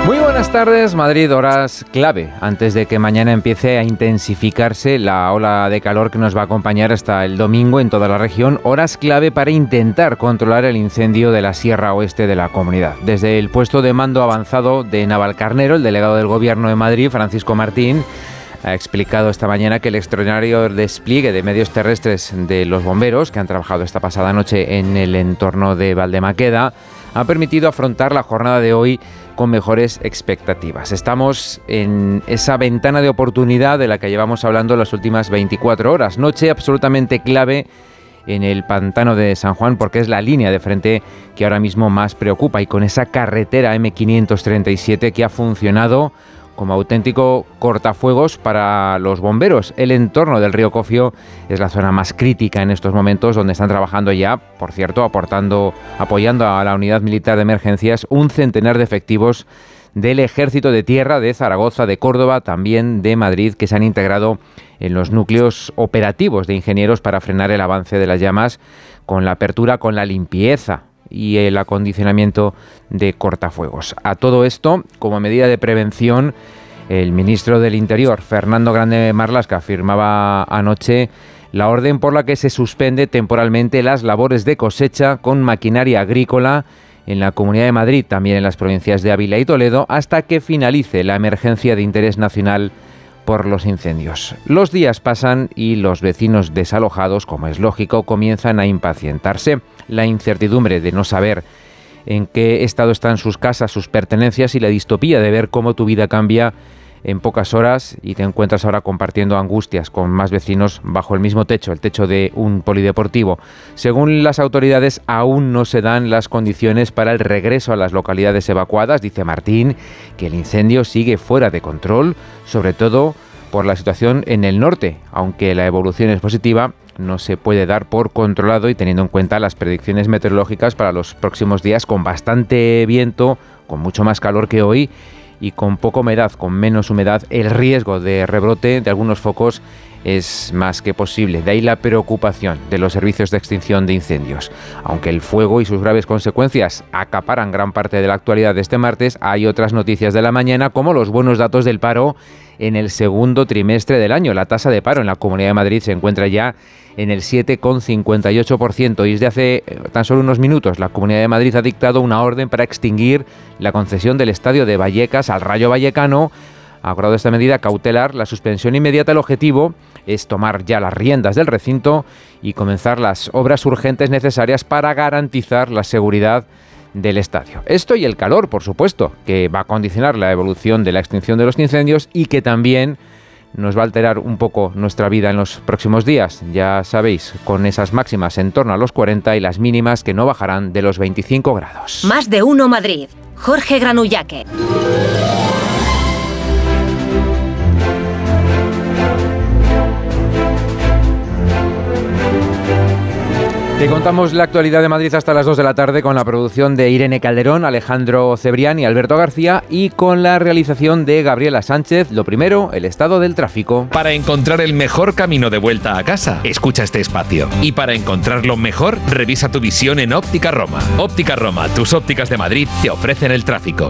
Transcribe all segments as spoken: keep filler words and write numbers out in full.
Muy buenas tardes, Madrid, horas clave antes de que mañana empiece a intensificarse la ola de calor que nos va a acompañar hasta el domingo en toda la región. Horas clave para intentar controlar el incendio de la Sierra Oeste de la comunidad. Desde el puesto de mando avanzado de Navalcarnero, el delegado del Gobierno de Madrid, Francisco Martín, ha explicado esta mañana que el extraordinario despliegue de medios terrestres de los bomberos, que han trabajado esta pasada noche en el entorno de Valdemaqueda, ha permitido afrontar la jornada de hoy con mejores expectativas. Estamos en esa ventana de oportunidad de la que llevamos hablando las últimas veinticuatro horas. Noche absolutamente clave en el pantano de San Juan, porque es la línea de frente que ahora mismo más preocupa, y con esa carretera eme quinientos treinta y siete que ha funcionado como auténtico cortafuegos para los bomberos. El entorno del río Cofio es la zona más crítica en estos momentos, donde están trabajando ya, por cierto, aportando, apoyando a la Unidad Militar de Emergencias, un centenar de efectivos del Ejército de Tierra de Zaragoza, de Córdoba, también de Madrid, que se han integrado en los núcleos operativos de ingenieros para frenar el avance de las llamas, con la apertura, con la limpieza y el acondicionamiento de cortafuegos. A todo esto, como medida de prevención, el ministro del Interior, Fernando Grande Marlaska, firmaba anoche la orden por la que se suspende temporalmente las labores de cosecha con maquinaria agrícola en la Comunidad de Madrid, también en las provincias de Ávila y Toledo, hasta que finalice la emergencia de interés nacional por los incendios. Los días pasan y los vecinos desalojados, como es lógico, comienzan a impacientarse. La incertidumbre de no saber en qué estado están sus casas, sus pertenencias, y la distopía de ver cómo tu vida cambia en pocas horas y te encuentras ahora compartiendo angustias con más vecinos bajo el mismo techo, el techo de un polideportivo. Según las autoridades, aún no se dan las condiciones para el regreso a las localidades evacuadas. Dice Martín que el incendio sigue fuera de control, sobre todo por la situación en el norte, aunque la evolución es positiva. No se puede dar por controlado, y teniendo en cuenta las predicciones meteorológicas para los próximos días, con bastante viento, con mucho más calor que hoy y con poca humedad, con menos humedad, el riesgo de rebrote de algunos focos es más que posible. De ahí la preocupación de los servicios de extinción de incendios. Aunque el fuego y sus graves consecuencias acaparan gran parte de la actualidad de este martes, hay otras noticias de la mañana, como los buenos datos del paro en el segundo trimestre del año. La tasa de paro en la Comunidad de Madrid se encuentra ya en el siete coma cincuenta y ocho por ciento, y desde hace tan solo unos minutos la Comunidad de Madrid ha dictado una orden para extinguir la concesión del estadio de Vallecas al Rayo Vallecano. Ha acordado esta medida cautelar la suspensión inmediata. El objetivo es tomar ya las riendas del recinto y comenzar las obras urgentes necesarias para garantizar la seguridad del estadio. Esto y el calor, por supuesto, que va a condicionar la evolución de la extinción de los incendios y que también nos va a alterar un poco nuestra vida en los próximos días. Ya sabéis, con esas máximas en torno a los cuarenta y las mínimas que no bajarán de los veinticinco grados. Más de uno Madrid. Jorge Granullaque. Te contamos la actualidad de Madrid hasta las dos de la tarde con la producción de Irene Calderón, Alejandro Cebrián y Alberto García, y con la realización de Gabriela Sánchez. Lo primero, el estado del tráfico. Para encontrar el mejor camino de vuelta a casa, escucha este espacio. Y para encontrarlo mejor, revisa tu visión en Óptica Roma. Óptica Roma, tus ópticas de Madrid, te ofrecen el tráfico.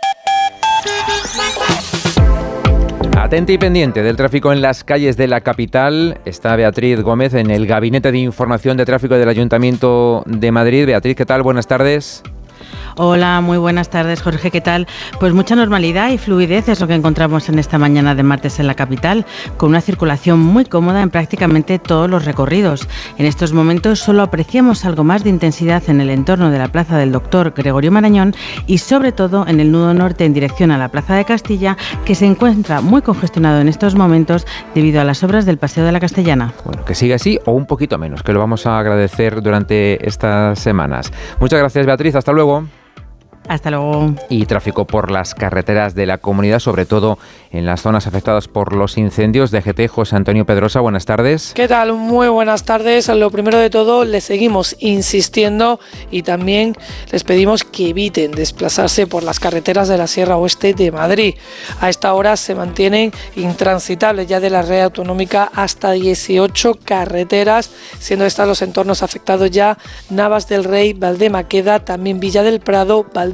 Atenta y pendiente del tráfico en las calles de la capital. Está Beatriz Gómez en el Gabinete de Información de Tráfico del Ayuntamiento de Madrid. Beatriz, ¿qué tal? Buenas tardes. Hola, muy buenas tardes, Jorge, ¿qué tal? Pues mucha normalidad y fluidez es lo que encontramos en esta mañana de martes en la capital, con una circulación muy cómoda en prácticamente todos los recorridos. En estos momentos solo apreciamos algo más de intensidad en el entorno de la Plaza del Doctor Gregorio Marañón y sobre todo en el nudo norte en dirección a la Plaza de Castilla, que se encuentra muy congestionado en estos momentos debido a las obras del Paseo de la Castellana. Bueno, que siga así o un poquito menos, que lo vamos a agradecer durante estas semanas. Muchas gracias, Beatriz, hasta luego. Hasta luego. Y tráfico por las carreteras de la comunidad, sobre todo en las zonas afectadas por los incendios. D G T, José Antonio Pedrosa, buenas tardes. ¿Qué tal? Muy buenas tardes. Lo primero de todo, les seguimos insistiendo y también les pedimos que eviten desplazarse por las carreteras de la Sierra Oeste de Madrid. A esta hora se mantienen intransitables ya de la red autonómica hasta dieciocho carreteras, siendo estas los entornos afectados ya Navas del Rey, Valdemaqueda, también Villa del Prado, Valdemar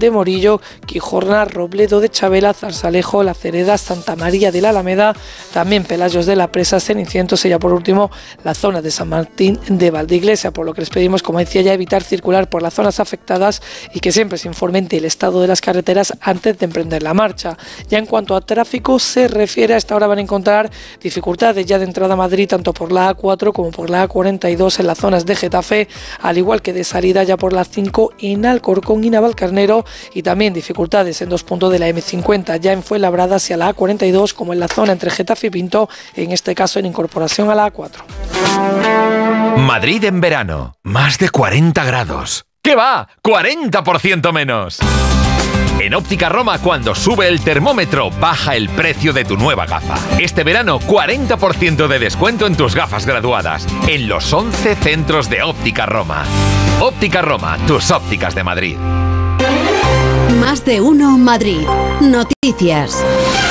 de Morillo, Quijorna, Robledo de Chabela, Zarzalejo, La Cereda, Santa María de la Alameda, también Pelayos de la Presa, Cenicientos y ya por último la zona de San Martín de Valdeiglesia, por lo que les pedimos, como decía ya, evitar circular por las zonas afectadas y que siempre se informen del estado de las carreteras antes de emprender la marcha. Ya en cuanto a tráfico se refiere, a esta hora van a encontrar dificultades ya de entrada a Madrid tanto por la A cuatro como por la A cuarenta y dos en las zonas de Getafe, al igual que de salida ya por la cinco en Alcorcón y Navalcarnero, y también dificultades en dos puntos de la eme cincuenta ya en Fuenlabrada hacia la A cuarenta y dos, como en la zona entre Getafe y Pinto, en este caso en incorporación a la A cuatro. Madrid en verano, más de cuarenta grados. ¿Qué va? ¡cuarenta por ciento menos! En Óptica Roma, cuando sube el termómetro, baja el precio de tu nueva gafa. Este verano, cuarenta por ciento de descuento en tus gafas graduadas, en los once centros de Óptica Roma. Óptica Roma, tus ópticas de Madrid. Más de uno Madrid. Noticias.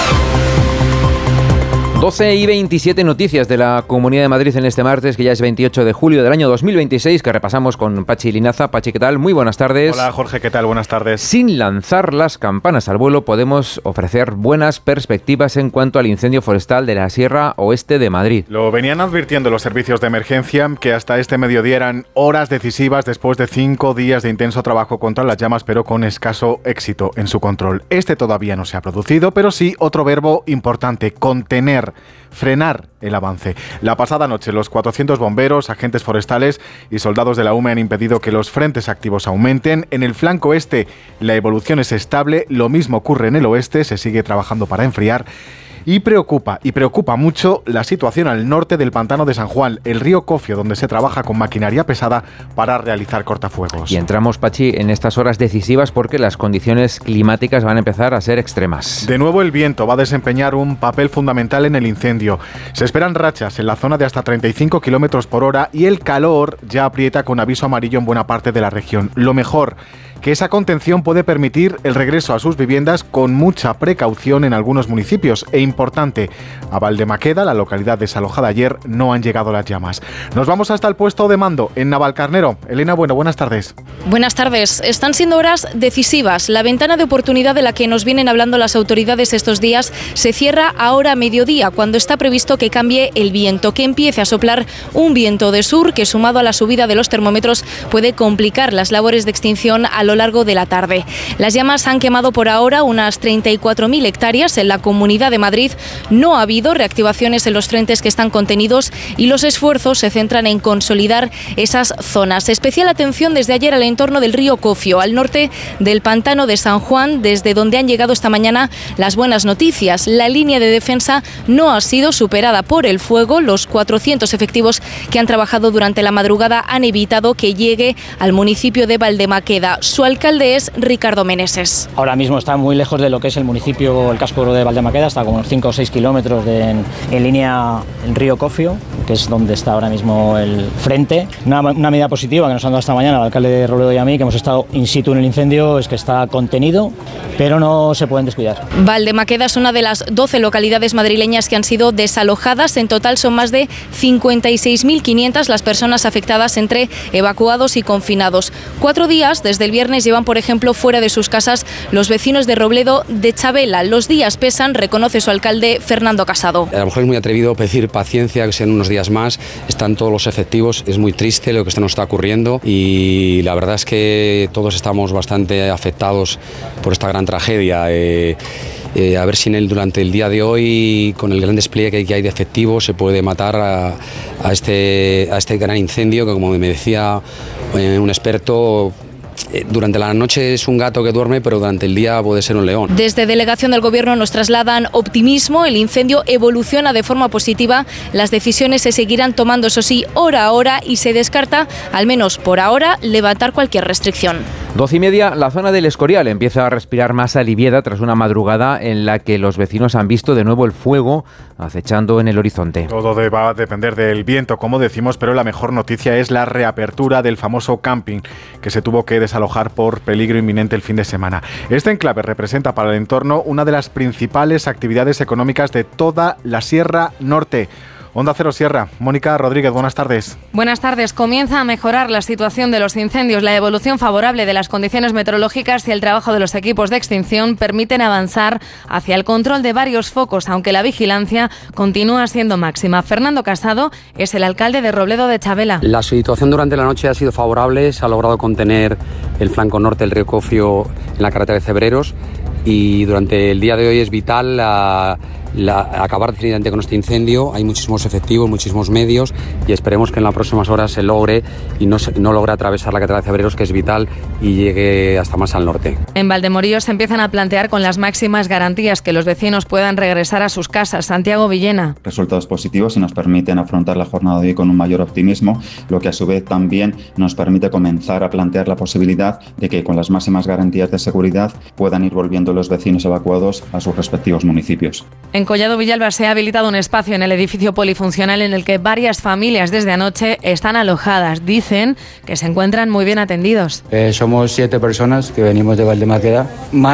doce y veintisiete noticias de la Comunidad de Madrid en este martes, que ya es veintiocho de julio del año dos mil veintiséis, que repasamos con Pachi Linaza. Pachi, ¿qué tal? Muy buenas tardes. Hola, Jorge, ¿qué tal? Buenas tardes. Sin lanzar las campanas al vuelo, podemos ofrecer buenas perspectivas en cuanto al incendio forestal de la Sierra Oeste de Madrid. Lo venían advirtiendo los servicios de emergencia, que hasta este mediodía eran horas decisivas después de cinco días de intenso trabajo contra las llamas, pero con escaso éxito en su control. Este todavía no se ha producido, pero sí otro verbo importante: contener. Frenar el avance. La pasada noche los cuatrocientos bomberos, agentes forestales y soldados de la U M E han impedido que los frentes activos aumenten. En el flanco este la evolución es estable, lo mismo ocurre en el oeste, se sigue trabajando para enfriar. Y preocupa, y preocupa mucho la situación al norte del pantano de San Juan, el río Cofio, donde se trabaja con maquinaria pesada para realizar cortafuegos. Y entramos, Pachi, en estas horas decisivas porque las condiciones climáticas van a empezar a ser extremas. De nuevo el viento va a desempeñar un papel fundamental en el incendio. Se esperan rachas en la zona de hasta treinta y cinco kilómetros por hora y el calor ya aprieta con aviso amarillo en buena parte de la región. Lo mejor, que esa contención puede permitir el regreso a sus viviendas con mucha precaución en algunos municipios. E importante, a Valdemaqueda, la localidad desalojada ayer, no han llegado las llamas. Nos vamos hasta el puesto de mando, en Navalcarnero. Elena, bueno, buenas tardes. Buenas tardes. Están siendo horas decisivas. La ventana de oportunidad de la que nos vienen hablando las autoridades estos días se cierra ahora a mediodía, cuando está previsto que cambie el viento, que empiece a soplar un viento de sur que, sumado a la subida de los termómetros, puede complicar las labores de extinción a lo largo de la tarde. Las llamas han quemado por ahora unas treinta y cuatro mil hectáreas en la Comunidad de Madrid. No ha habido reactivaciones en los frentes que están contenidos y los esfuerzos se centran en consolidar esas zonas. Especial atención desde ayer al entorno del río Cofio, al norte del pantano de San Juan, desde donde han llegado esta mañana las buenas noticias. La línea de defensa no ha sido superada por el fuego. Los cuatrocientos efectivos que han trabajado durante la madrugada han evitado que llegue al municipio de Valdemaqueda. Su alcalde es Ricardo Meneses. Ahora mismo está muy lejos de lo que es el municipio, el casco de Valdemaqueda, está como cinco o seis kilómetros de, en, en línea el río Cofio, que es donde está ahora mismo el frente. Una, una medida positiva que nos han dado esta mañana el alcalde de Robledo y a mí, que hemos estado in situ en el incendio, es que está contenido, pero no se pueden descuidar. Valdemaqueda es una de las doce localidades madrileñas que han sido desalojadas. En total son más de cincuenta y seis mil quinientas las personas afectadas entre evacuados y confinados. Cuatro días desde el viernes llevan, por ejemplo, fuera de sus casas los vecinos de Robledo de Chabela. Los días pesan, reconoce su alcalde Fernando Casado. A lo mejor es muy atrevido pedir paciencia, que sean unos días más. Están todos los efectivos, es muy triste lo que nos está ocurriendo y la verdad es que todos estamos bastante afectados por esta gran tragedia. Eh, Eh, a ver si en el, durante el día de hoy, con el gran despliegue que hay de efectivos, se puede matar a, a, este, a este gran incendio que, como me decía eh, un experto, eh, durante la noche es un gato que duerme, pero durante el día puede ser un león. Desde delegación del Gobierno nos trasladan optimismo. El incendio evoluciona de forma positiva. Las decisiones se seguirán tomando, eso sí, hora a hora, y se descarta, al menos por ahora, levantar cualquier restricción. Doce y media, la zona del Escorial empieza a respirar más aliviada tras una madrugada en la que los vecinos han visto de nuevo el fuego acechando en el horizonte. Todo va a depender del viento, como decimos, pero la mejor noticia es la reapertura del famoso camping que se tuvo que desalojar por peligro inminente el fin de semana. Este enclave representa para el entorno una de las principales actividades económicas de toda la Sierra Norte. Onda Cero Sierra, Mónica Rodríguez, buenas tardes. Buenas tardes. Comienza a mejorar la situación de los incendios. La evolución favorable de las condiciones meteorológicas y el trabajo de los equipos de extinción permiten avanzar hacia el control de varios focos, aunque la vigilancia continúa siendo máxima. Fernando Casado es el alcalde de Robledo de Chavela. La situación durante la noche ha sido favorable, se ha logrado contener el flanco norte del río Cofio en la carretera de Cebreros y durante el día de hoy es vital la... La, acabar definitivamente con este incendio. Hay muchísimos efectivos, muchísimos medios y esperemos que en las próximas horas se logre y no, se, no logre atravesar la carretera de Cebreros, que es vital, y llegue hasta más al norte. En Valdemorillo se empiezan a plantear con las máximas garantías que los vecinos puedan regresar a sus casas. Santiago Villena. Resultados positivos y nos permiten afrontar la jornada de hoy con un mayor optimismo, lo que a su vez también nos permite comenzar a plantear la posibilidad de que con las máximas garantías de seguridad puedan ir volviendo los vecinos evacuados a sus respectivos municipios. En Collado Villalba se ha habilitado un espacio en el edificio polifuncional en el que varias familias desde anoche están alojadas. Dicen que se encuentran muy bien atendidos. Eh, somos siete personas que venimos de Valdemaqueda. Más